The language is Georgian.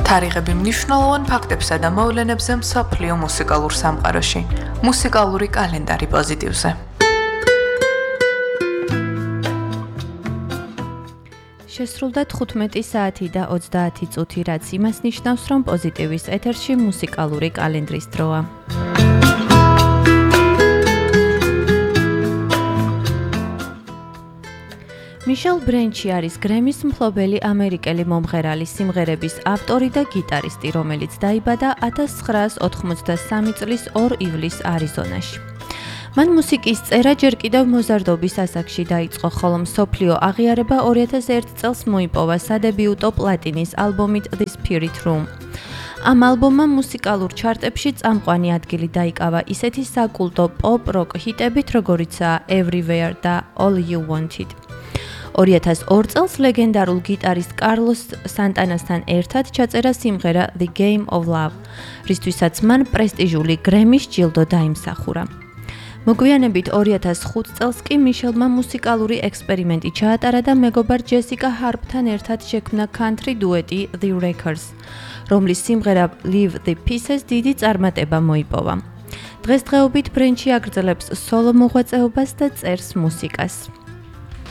თარიღები მნიშვნელოვან ფაქტებსა და მოვლენებზე მსოფლიო მუსიკალურ სამყაროში. მუსიკალური კალენდარი პოზიტივზე. შესრულდა 15 საათი და 30 წუთი, რაც იმას ნიშნავს, რომ პოზიტივის ეთერში მუსიკალური კალენდრის დროა. მიშელ ბრენჩი არის გრემის მფლობელი ამერიკელი მომღერალი, სიმღერების ავტორი და გიტარისტი, რომელიც დაიბადა 1983 წლის 2 ივლისს არიზონაში. მან მუსიკის წერა ჯერ კიდევ მოზარდობის ასაკში დაიწყო, ხოლო მსოფლიო აღიარება 2001 წელს მოიპოვა სადებიუტო პლატინის ალბომით The Spirit Room. ამ ალბომმა მუსიკალურ ჩარტებში წამყვანი ადგილი დაიკავა ისეთი საკულტო პოპ-როკ ჰიტებით, როგორიცაა Everywhere და All You Wanted. 2002 წელს ლეგენდარულ გიტარისტ კარლოს სანტანასთან ერთად ჩაწერა სიმღერა The Game of Love, რისთვისაც მან პრესტიჟული გრემის ჯილდო დაიმსახურა. მოგვიანებით 2005 წელს კი მიშელმა მუსიკალური ექსპერიმენტი ჩაატარა და მეგობარ ჯესიკა ჰარპთან ერთად შექმნა country დუეტი The Wreckers, რომლის სიმღერა Leave the Pieces დიდი წარმატება მოიპოვა. დღესდღეობით ბრენჩი აგრძელებს სოლო მოღვაწეობას და წერს მუსიკას.